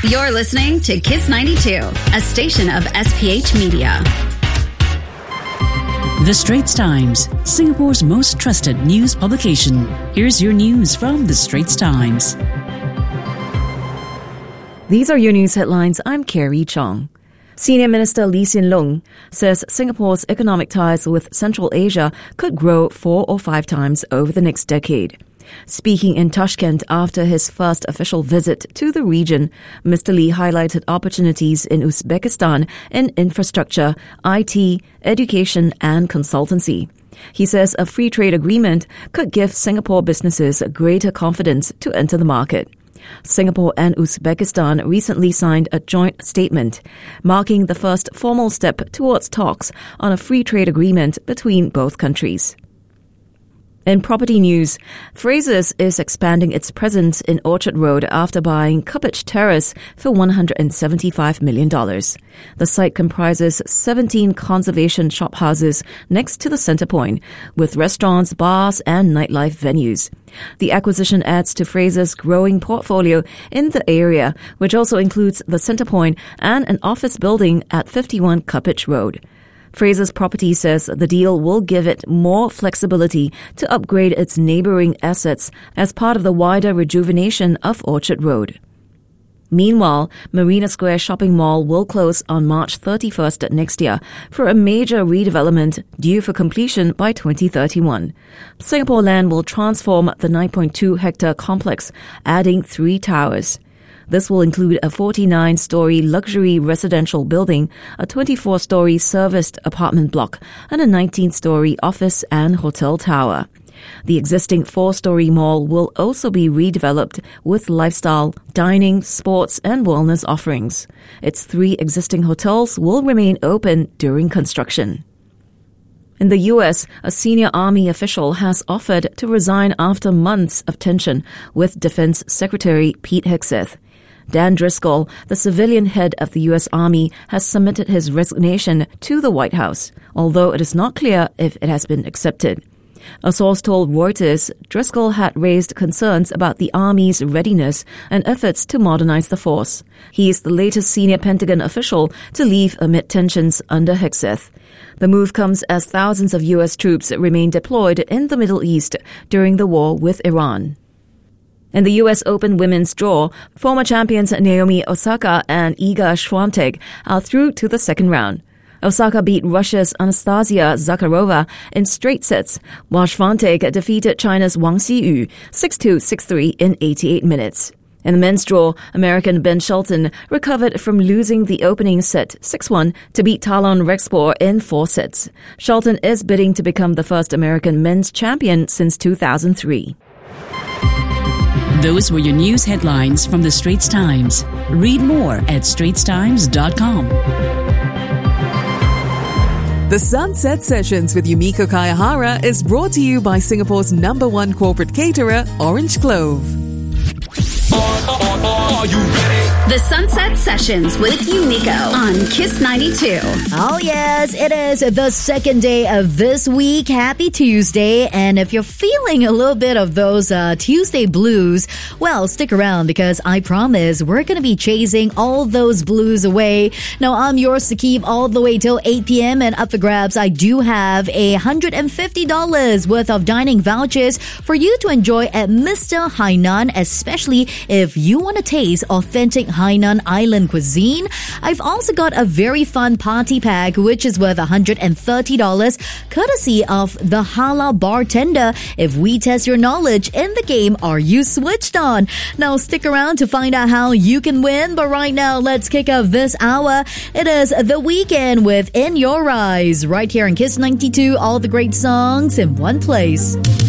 You're listening to Kiss 92, a station of SPH Media. The Straits Times, Singapore's most trusted news publication. Here's your news from The Straits Times. These are your news headlines. I'm Carrie Chong. Senior Minister Lee Hsien Loong says Singapore's economic ties with Central Asia could grow 4 or 5 times over the next decade. Speaking in Tashkent after his first official visit to the region, Mr. Lee highlighted opportunities in Uzbekistan in infrastructure, IT, education and consultancy. He says a free trade agreement could give Singapore businesses greater confidence to enter the market. Singapore and Uzbekistan recently signed a joint statement, marking the first formal step towards talks on a free trade agreement between both countries. In property news, Frasers is expanding its presence in Orchard Road after buying Cuppage Terrace for $175 million. The site comprises 17 conservation shophouses next to the Centre Point, with restaurants, bars and nightlife venues. The acquisition adds to Frasers' growing portfolio in the area, which also includes the Centre Point and an office building at 51 Cuppage Road. Frasers Property says the deal will give it more flexibility to upgrade its neighbouring assets as part of the wider rejuvenation of Orchard Road. Meanwhile, Marina Square Shopping Mall will close on March 31st next year for a major redevelopment due for completion by 2031. Singapore Land will transform the 9.2-hectare complex, adding 3 towers. This will include a 49-story luxury residential building, a 24-story serviced apartment block, and a 19-story office and hotel tower. The existing 4-story mall will also be redeveloped with lifestyle, dining, sports, and wellness offerings. Its 3 existing hotels will remain open during construction. In the U.S., a senior Army official has offered to resign after months of tension with Defense Secretary Pete Hegseth. Dan Driscoll, the civilian head of the U.S. Army, has submitted his resignation to the White House, although it is not clear if it has been accepted. A source told Reuters Driscoll had raised concerns about the Army's readiness and efforts to modernize the force. He is the latest senior Pentagon official to leave amid tensions under Hegseth. The move comes as thousands of U.S. troops remain deployed in the Middle East during the war with Iran. In the U.S. Open women's draw, former champions Naomi Osaka and Iga Swiatek are through to the second round. Osaka beat Russia's Anastasia Zakharova in straight sets, while Swiatek defeated China's Wang Xiyu 6-2, 6-3 in 88 minutes. In the men's draw, American Ben Shelton recovered from losing the opening set 6-1 to beat Talon Rexpor in 4 sets. Shelton is bidding to become the first American men's champion since 2003. Those were your news headlines from The Straits Times. Read more at straitstimes.com. The Sunset Sessions with Yumiko Kayahara is brought to you by Singapore's #1 corporate caterer, Orange Clove. Are you ready? The Sunset Sessions with Yumiko on Kiss 92. Oh yes, it is the second day of this week. Happy Tuesday. And if you're feeling a little bit of those Tuesday blues, well, stick around because I promise we're going to be chasing all those blues away. Now, I'm yours to keep all the way till 8 p.m. and up for grabs, I do have $150 worth of dining vouchers for you to enjoy at Mr. Hainan, especially if you want to taste authentic Hainan Island cuisine. I've also got a very fun party pack which is worth $130 courtesy of the Halal Bartender. If we test your knowledge in the game, are you switched on? Now stick around to find out how you can win, but right now let's kick off this hour. It is The Weekend with In Your Eyes right here in Kiss 92, all the great songs in one place.